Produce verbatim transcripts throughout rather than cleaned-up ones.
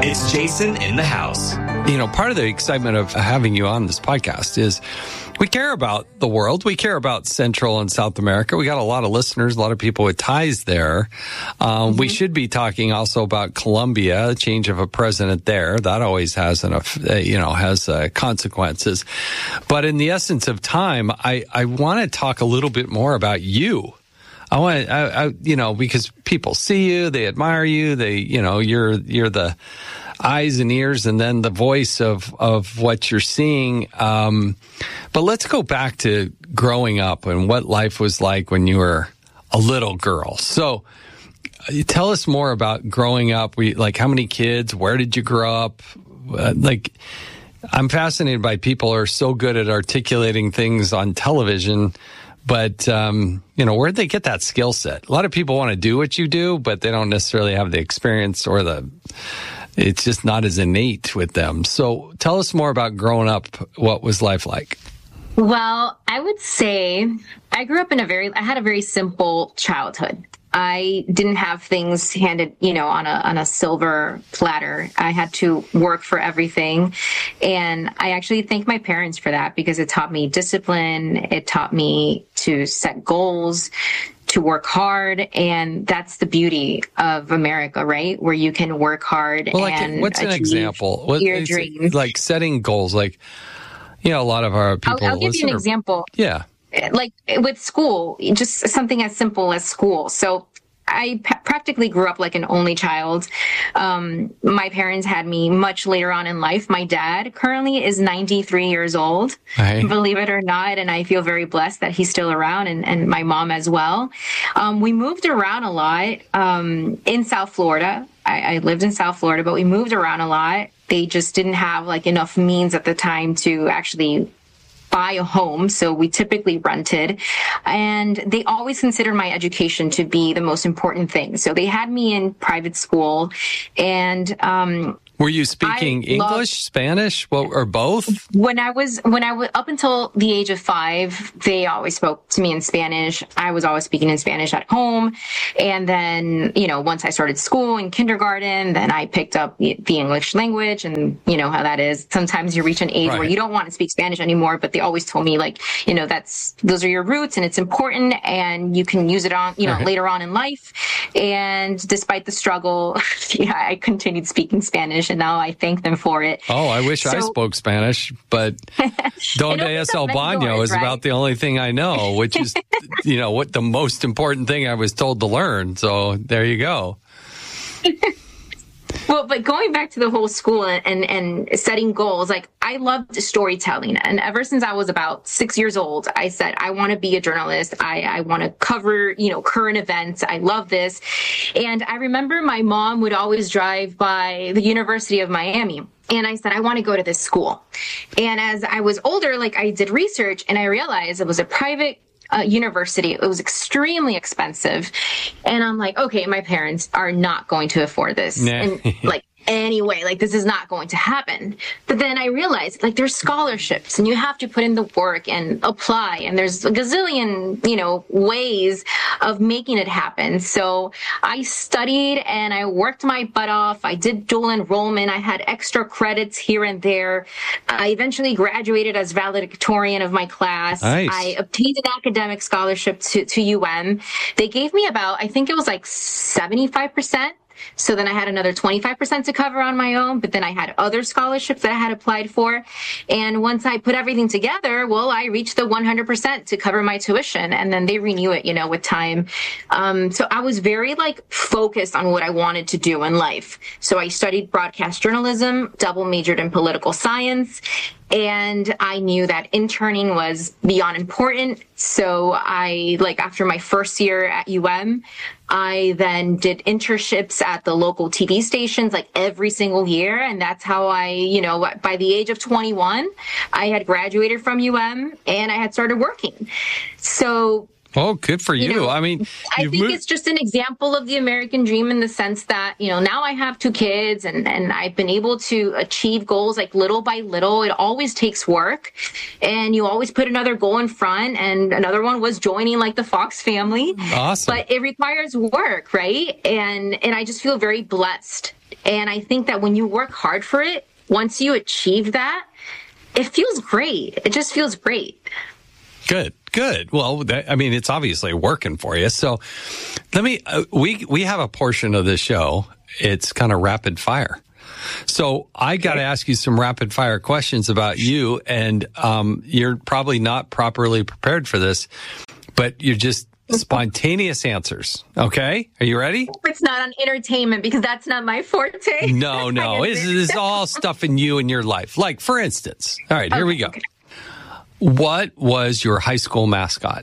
It's Jason in the House. You know, part of the excitement of having you on this podcast is we care about the world. We care about Central and South America. We got a lot of listeners, a lot of people with ties there. Um, mm-hmm. We should be talking also about Colombia, change of a president there. That always has an, you know, has uh, consequences. But in the essence of time, I, I want to talk a little bit more about you. I want, I, I, you know, because people see you, they admire you, they, you know, you're, you're the eyes and ears and then the voice of, of what you're seeing. Um, but let's go back to growing up and what life was like when you were a little girl. So uh, tell us more about growing up. We, like, how many kids? Where did you grow up? Uh, like, I'm fascinated by people who are so good at articulating things on television. But, um, you know, where'd they get that skill set? A lot of people want to do what you do, but they don't necessarily have the experience or the, it's just not as innate with them. So tell us more about growing up. What was life like? Well, I would say I grew up in a very, I had a very simple childhood. I didn't have things handed, you know, on a on a silver platter. I had to work for everything. And I actually thank my parents for that because it taught me discipline. It taught me to set goals, to work hard. And that's the beauty of America, right? Where you can work hard well, like, and what's an example? What, your dreams. Like setting goals, like, you know, a lot of our people. I'll, I'll give you an are, example. Yeah. Like with school, just something as simple as school. So I p- practically grew up like an only child. Um, my parents had me much later on in life. My dad currently is ninety-three years old, right. Believe it or not. And I feel very blessed that he's still around and, and my mom as well. Um, we moved around a lot um, in South Florida. I, I lived in South Florida, but we moved around a lot. They just didn't have like enough means at the time to actually buy a home. So we typically rented, and they always considered my education to be the most important thing. So they had me in private school, and um, were you speaking I English, loved, Spanish, well, or both? When I was, when I was up until the age of five, they always spoke to me in Spanish. I was always speaking in Spanish at home. And then, you know, once I started school in kindergarten, then I picked up the, the English language, and you know how that is. Sometimes you reach an age right. where you don't want to speak Spanish anymore, but they always told me like, you know, that's, those are your roots and it's important and you can use it on, you know, right. later on in life. And despite the struggle, yeah, I continued speaking Spanish. And now I thank them for it. Oh, I wish so, I spoke Spanish, but Donde es el baño is right? about the only thing I know, which is, you know, what the most important thing I was told to learn. So there you go. Well, but going back to the whole school and, and, and setting goals, like I loved storytelling. And ever since I was about six years old, I said, I want to be a journalist. I, I want to cover, you know, current events. I love this. And I remember my mom would always drive by the University of Miami. And I said, I want to go to this school. And as I was older, like I did research and I realized it was a private Uh, university. It was extremely expensive. And I'm like, okay, my parents are not going to afford this. Nah. And like, anyway, like this is not going to happen. But then I realized like there's scholarships and you have to put in the work and apply. And there's a gazillion, you know, ways of making it happen. So I studied and I worked my butt off. I did dual enrollment. I had extra credits here and there. I eventually graduated as valedictorian of my class. Nice. I obtained an academic scholarship to, to U M. They gave me about, I think it was like seventy-five percent. So then I had another twenty-five percent to cover on my own, but then I had other scholarships that I had applied for. And once I put everything together, well, I reached the one hundred percent to cover my tuition, and then they renew it, you know, with time. Um, so I was very like focused on what I wanted to do in life. So I studied broadcast journalism, double majored in political science. And I knew that interning was beyond important. So I, like, after my first year at U M, I then did internships at the local T V stations, like, every single year. And that's how I, you know, by the age of twenty-one, I had graduated from U M and I had started working. So... Oh, good for you. you know, I mean, I think moved... it's just an example of the American dream in the sense that, you know, now I have two kids and, and I've been able to achieve goals like little by little. It always takes work and you always put another goal in front. And another one was joining like the Fox family. Awesome. But it requires work, right? And, and I just feel very blessed And I think that when you work hard for it, once you achieve that, it feels great. It just feels great. Good, good. Well, that, I mean, it's obviously working for you. So let me, uh, we, we have a portion of this show. It's kind of rapid fire. So I got to ask you some rapid fire questions about you. And um, you're probably not properly prepared for this, but you're just spontaneous answers. Okay. Are you ready? It's not on entertainment because that's not my forte. No, no. This is all stuff in you and your life. Like, for instance, all right, here okay, we go. Okay. What was your high school mascot?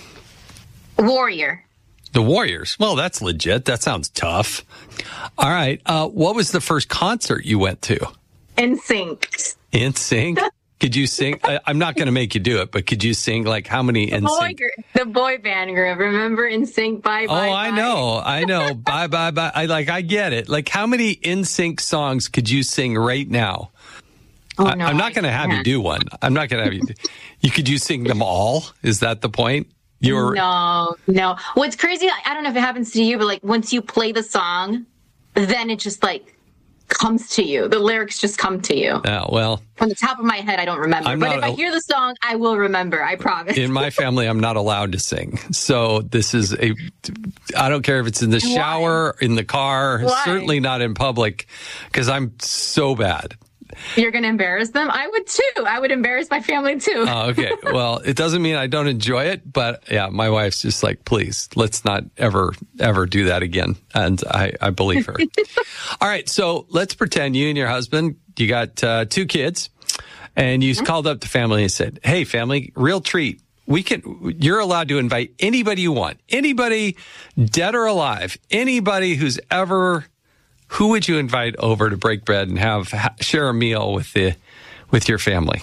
Warrior. The Warriors. Well, that's legit. That sounds tough. All right. Uh, what was the first concert you went to? N Sync. N Sync? Could you sing? I, I'm not going to make you do it, but could you sing like how many N Sync? The boy band group. Remember N Sync? Bye, bye, Oh, I bye. know. I know. Bye, bye, bye. I like, I get it. Like how many N Sync songs could you sing right now? Oh, I, no, I'm not going to have you do one. I'm not going to have you. Do, you could you sing them all? Is that the point? You're no, no. What's crazy? I don't know if it happens to you, but like once you play the song, then it just like comes to you. The lyrics just come to you. Yeah, well, from the top of my head, I don't remember. I'm but not, if I hear the song, I will remember. I promise. In my family, I'm not allowed to sing. So this is a. I don't care if it's in the shower, Why? in the car, Why? certainly not in public, because I'm so bad. You're going to embarrass them? I would too. I would embarrass my family too. Oh, okay. Well, it doesn't mean I don't enjoy it, but yeah, my wife's just like, please, let's not ever, ever do that again. And I, I believe her. All right. So let's pretend you and your husband, you got uh, two kids and you mm-hmm. called up the family and said, hey, family, real treat. We can, you're allowed to invite anybody you want, anybody dead or alive, anybody who's ever. Who would you invite over to break bread and have share a meal with the with your family?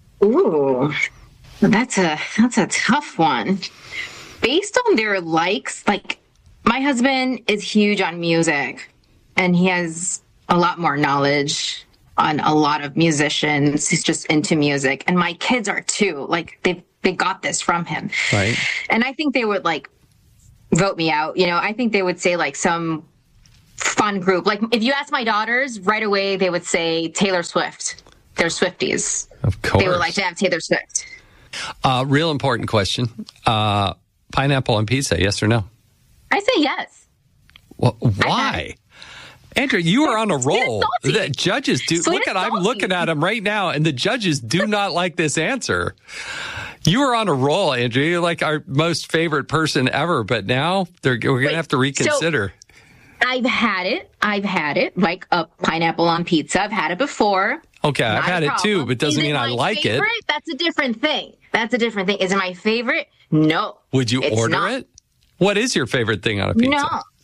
Ooh, that's a that's a tough one. Based on their likes, like my husband is huge on music, and he has a lot more knowledge on a lot of musicians. He's just into music, and my kids are too. Like they they got this from him, right? And I think they would like vote me out. You know, I think they would say like some fun group. Like if you ask my daughters right away, they would say Taylor Swift. They're Swifties. Of course. They would like to have Taylor Swift. Uh, real important question. Uh, pineapple on pizza, yes or no? I say yes. Well, why? Andrea, you are on a roll. The judges do. Sweet look at, I'm looking at them right now, and the judges do not like this answer. You are on a roll, Andrea. You're like our most favorite person ever, but now they're, we're going to have to reconsider. So, I've had it. I've had it, like a pineapple on pizza. I've had it before. Okay, I've had it too, but doesn't mean I like it. That's a different thing. That's a different thing. Is it my favorite? No. Would you order it? What is your favorite thing on a pizza? No.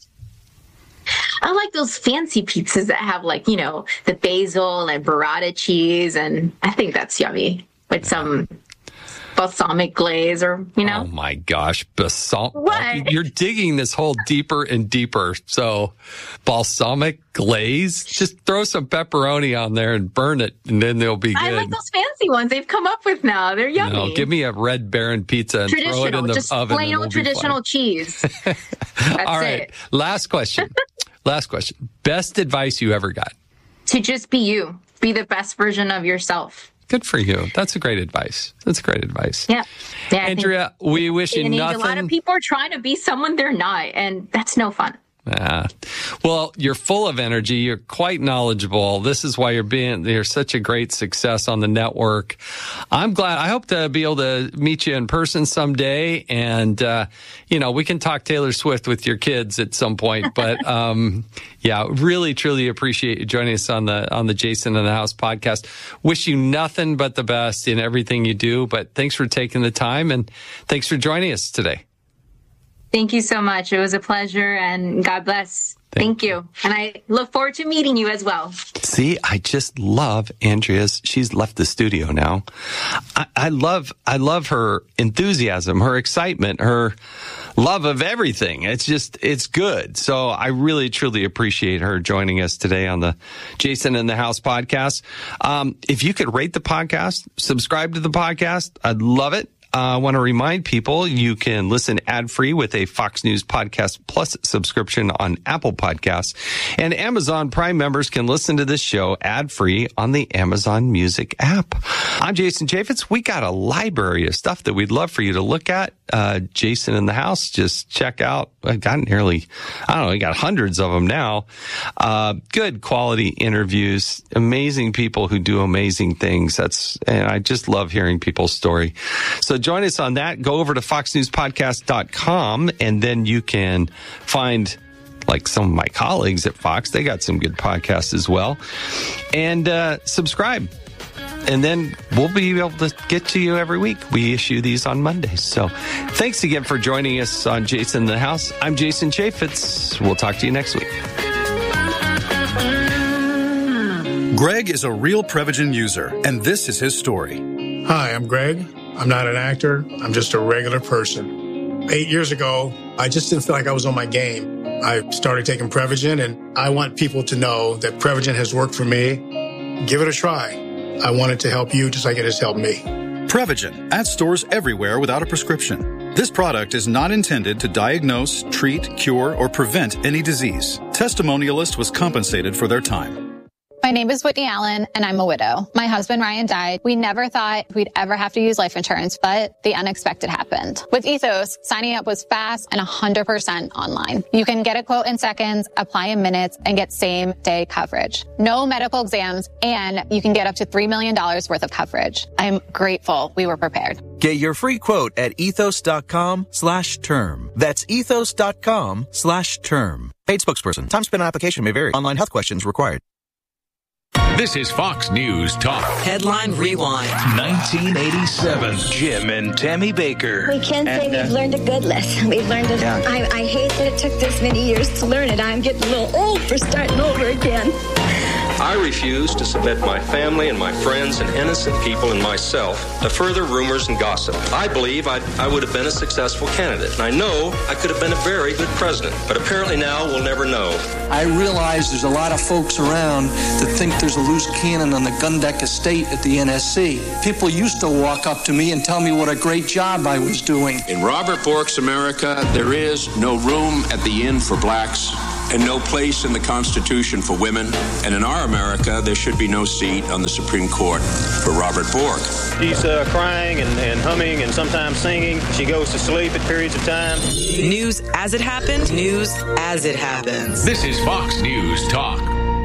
I like those fancy pizzas that have like, you know, the basil and burrata cheese, and I think that's yummy with some balsamic glaze, or, you know. Oh my gosh, balsam. What? You're digging this hole deeper and deeper. So balsamic glaze, just throw some pepperoni on there and burn it, and then they'll be good. I like those fancy ones they've come up with now. They're yummy. No, give me a Red Baron pizza and throw it in the just oven. Plain old we'll traditional cheese. That's All right. it. Last question. Last question. Best advice you ever got? To just be you. Be the best version of yourself. Good for you. That's a great advice. That's great advice. Yeah. yeah Andrea, we wish you nothing. A lot of people are trying to be someone they're not, and that's no fun. Ah. Well, you're full of energy. You're quite knowledgeable. This is why you're being, you're such a great success on the network. I'm glad. I hope to be able to meet you in person someday. And, uh, you know, we can talk Taylor Swift with your kids at some point. But, um, yeah, really, truly appreciate you joining us on the, on the Jason in the House podcast. Wish you nothing but the best in everything you do. But thanks for taking the time, and thanks for joining us today. Thank you so much. It was a pleasure, and God bless. Thank, Thank you. you. And I look forward to meeting you as well. See, I just love Andrea's. She's left the studio now. I, I love, I love her enthusiasm, her excitement, her love of everything. It's just, it's good. So I really, truly appreciate her joining us today on the Jason in the House podcast. Um, if you could rate the podcast, subscribe to the podcast, I'd love it. uh, I want to remind people you can listen ad-free with a Fox News Podcast Plus subscription on Apple Podcasts. And Amazon Prime members can listen to this show ad-free on the Amazon Music app. I'm Jason Chaffetz. We got a library of stuff that we'd love for you to look at. Uh, Jason in the House, just check out. I got nearly, I don't know, we got hundreds of them now. Uh, good quality interviews, amazing people who do amazing things. That's, and I just love hearing people's story. So join us on that. Go over to fox news podcast dot com and then you can find like some of my colleagues at Fox. They got some good podcasts as well. And uh, subscribe. And then we'll be able to get to you every week. We issue these on Mondays. So thanks again for joining us on Jason in the House. I'm Jason Chaffetz. We'll talk to you next week. Greg is a real Prevagen user, and this is his story. Hi, I'm Greg. I'm not an actor. I'm just a regular person. Eight years ago, I just didn't feel like I was on my game. I started taking Prevagen, and I want people to know that Prevagen has worked for me. Give it a try. I want it to help you just like it has helped me. Prevagen, at stores everywhere without a prescription. This product is not intended to diagnose, treat, cure, or prevent any disease. Testimonialist was compensated for their time. My name is Whitney Allen, and I'm a widow. My husband, Ryan, died. We never thought we'd ever have to use life insurance, but the unexpected happened. With Ethos, signing up was fast and one hundred percent online. You can get a quote in seconds, apply in minutes, and get same-day coverage. No medical exams, and you can get up to three million dollars worth of coverage. I'm grateful we were prepared. Get your free quote at ethos.com slash term. That's ethos.com slash term. Paid spokesperson. Time spent on application may vary. Online health questions required. This is Fox News Talk. Headline Rewind. nineteen eighty-seven. Jim and Tammy Baker. We can say and, uh, we've learned a good lesson. We've learned it. Yeah. I, I hate that it took this many years to learn it. I'm getting a little old for starting over again. I refuse to submit my family and my friends and innocent people and myself to further rumors and gossip. I believe I'd, I would have been a successful candidate, and I know I could have been a very good president, but apparently now we'll never know. I realize there's a lot of folks around that think there's a loose cannon on the Gundeck estate at the N S C. People used to walk up to me and tell me what a great job I was doing. In Robert Bork's America, there is no room at the inn for blacks and no place in the Constitution for women. And in our America, there should be no seat on the Supreme Court for Robert Bork. She's uh, crying and, and humming and sometimes singing. She goes to sleep at periods of time. News as it happened. News as it happens. This is Fox News Talk.